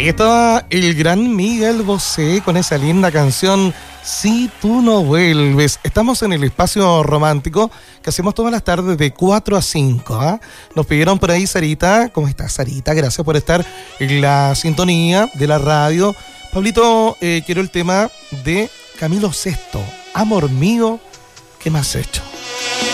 Ahí estaba el gran Miguel Bosé con esa linda canción Si tú no vuelves. Estamos en el espacio romántico que hacemos todas las tardes de 4 a 5. ¿Ah? Nos pidieron por ahí, Sarita. ¿Cómo estás, Sarita? Gracias por estar en la sintonía de la radio. Pablito, quiero el tema de Camilo VI. Amor mío, ¿qué me has hecho?